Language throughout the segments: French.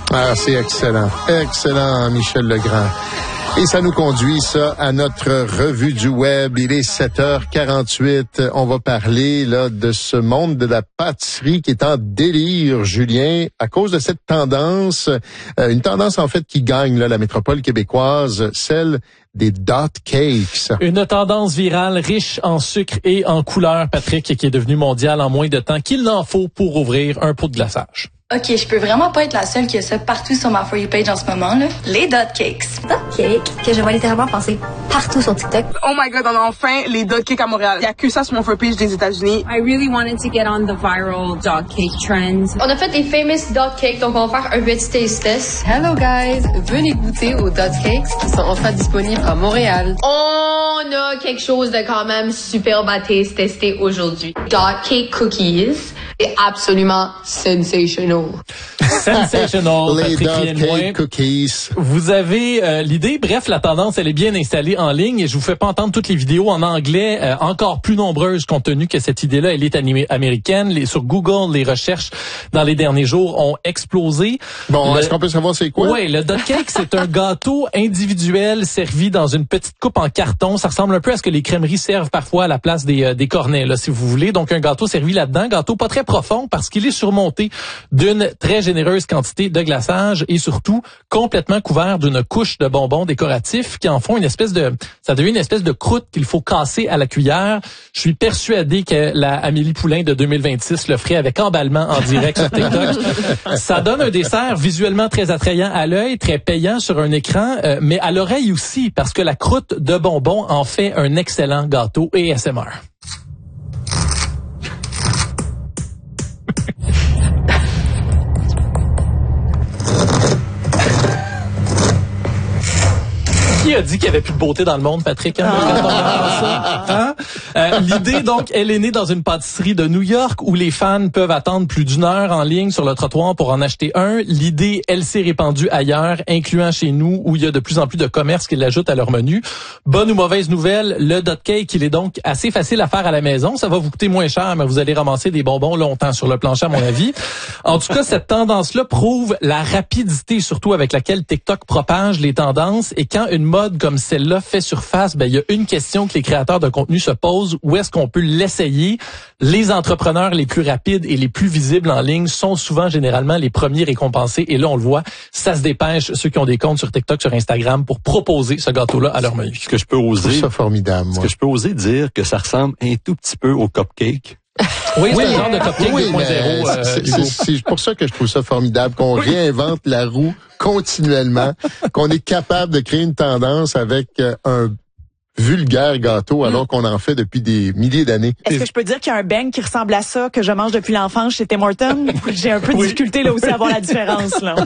Ah, c'est excellent. Excellent, Michel Legrand. Et ça nous conduit, ça, à notre revue du web. Il est 7h48. On va parler, là, de ce monde de la pâtisserie qui est en délire, Julien, à cause de cette tendance, une tendance, en fait, qui gagne, là, la métropole québécoise, celle des dot cakes. Une tendance virale riche en sucre et en couleurs, Patrick, qui est devenue mondiale en moins de temps qu'il n'en faut pour ouvrir un pot de glaçage. OK, je peux vraiment pas être la seule qui a ça partout sur ma For You page en ce moment, là. Les dot cakes. Dot cakes, que je vois littéralement passer partout sur TikTok. Oh my God, on a enfin les dot cakes à Montréal. Il y a que ça sur mon For You page des États-Unis. I really wanted to get on the viral dot cake trend. On a fait des famous dot cakes, donc on va faire un petit taste test. Hello guys, venez goûter aux dot cakes qui sont enfin disponibles à Montréal. On a quelque chose de quand même superbe à tester aujourd'hui. Dot cake cookies. C'est absolument sensational. Sensational, Les Patrick dot cake cookies. Vous avez l'idée. Bref, la tendance, elle est bien installée en ligne et je vous fais pas entendre toutes les vidéos en anglais, encore plus nombreuses compte tenu que cette idée-là, elle est américaine. Sur Google, les recherches dans les derniers jours ont explosé. Bon, est-ce qu'on peut savoir c'est quoi? Oui, le dot cake, c'est un gâteau individuel servi dans une petite coupe en carton. Ça ressemble un peu à ce que les crèmeries servent parfois à la place des cornets, là, si vous voulez. Donc, un gâteau servi là-dedans. Gâteau pas très profond parce qu'il est surmonté d'une très généreuse quantité de glaçage et surtout complètement couvert d'une couche de bonbons décoratifs qui en font ça devient une espèce de croûte qu'il faut casser à la cuillère. Je suis persuadé que la Amélie Poulain de 2026 le ferait avec emballement en direct sur TikTok. Ça donne un dessert visuellement très attrayant à l'œil, très payant sur un écran, mais à l'oreille aussi parce que la croûte de bonbons en fait un excellent gâteau ASMR. Qui a dit qu'il y avait plus de beauté dans le monde, Patrick? L'idée, donc, elle est née dans une pâtisserie de New York où les fans peuvent attendre plus d'1 heure en ligne sur le trottoir pour en acheter un. L'idée, elle s'est répandue ailleurs, incluant chez nous, où il y a de plus en plus de commerces qui l'ajoutent à leur menu. Bonne ou mauvaise nouvelle, le dot cake, il est donc assez facile à faire à la maison. Ça va vous coûter moins cher, mais vous allez ramasser des bonbons longtemps sur le plancher, à mon avis. En tout cas, cette tendance-là prouve la rapidité, surtout avec laquelle TikTok propage les tendances. Et quand une mode comme celle-là fait surface, il y a une question que les créateurs de contenu se posent. Où est-ce qu'on peut l'essayer? Les entrepreneurs les plus rapides et les plus visibles en ligne sont souvent généralement les premiers récompensés. Et là, on le voit, ça se dépêche, ceux qui ont des comptes sur TikTok, sur Instagram, pour proposer ce gâteau-là à leur menu. Ce que je peux oser, c'est ça formidable, moi. Ce que je peux oser dire que ça ressemble un tout petit peu au cupcake. Oui, c'est le genre de cupcake 2.0. C'est pour ça que je trouve ça formidable, qu'on réinvente la roue continuellement, qu'on est capable de créer une tendance avec un vulgaire gâteau alors qu'on en fait depuis des milliers d'années. Est-ce que je peux dire qu'il y a un bang qui ressemble à ça que je mange depuis l'enfance chez Tim Hortons? J'ai un peu de difficulté là aussi à voir la différence, là.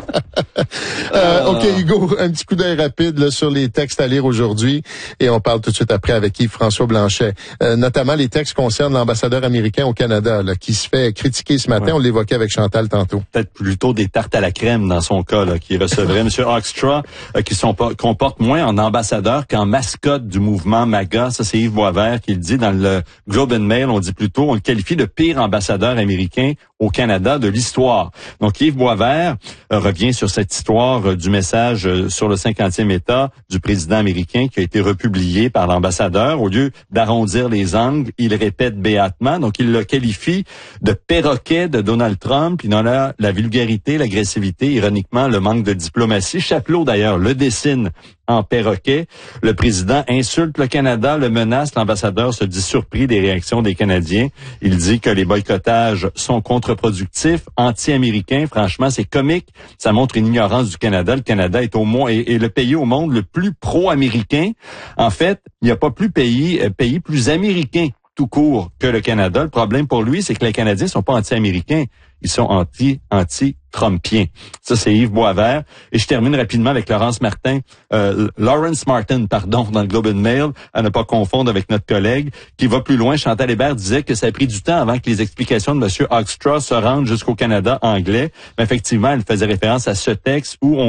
OK, Hugo, un petit coup d'œil rapide là, sur les textes à lire aujourd'hui et on parle tout de suite après avec Yves-François Blanchet. Notamment les textes concernent l'ambassadeur américain au Canada là, qui se fait critiquer ce matin. Ouais. On l'évoquait avec Chantal tantôt. Peut-être plutôt des tartes à la crème dans son cas, là, qui recevrait M. Hoekstra, qui comporte moins en ambassadeur qu'en mascotte du mouvement MAGA. Ça, c'est Yves Boisvert qui le dit dans le Globe and Mail. On le qualifie de pire ambassadeur américain au Canada de l'histoire. Donc, Yves Boisvert revient sur cette histoire du message sur le 50e État du président américain qui a été republié par l'ambassadeur. Au lieu d'arrondir les angles, il répète béatement. Donc, il le qualifie de perroquet de Donald Trump. Il en a la vulgarité, l'agressivité, ironiquement, le manque de diplomatie. Chapelot, d'ailleurs, le dessine en perroquet. Le président insulte le Canada, le menace. L'ambassadeur se dit surpris des réactions des Canadiens. Il dit que les boycottages sont contre-productifs, anti-américains. Franchement, c'est comique. Ça montre une ignorance du Canada. Le Canada est est le pays au monde le plus pro-américain. En fait, il n'y a pas plus pays plus américain tout court que le Canada. Le problème pour lui, c'est que les Canadiens sont pas anti-américains. Ils sont anti-Trumpiens. Ça, c'est Yves Boisvert. Et je termine rapidement avec Lawrence Martin, dans le Globe and Mail, à ne pas confondre avec notre collègue, qui va plus loin. Chantal Hébert disait que ça a pris du temps avant que les explications de M. Hoekstra se rendent jusqu'au Canada anglais. Mais effectivement, elle faisait référence à ce texte où on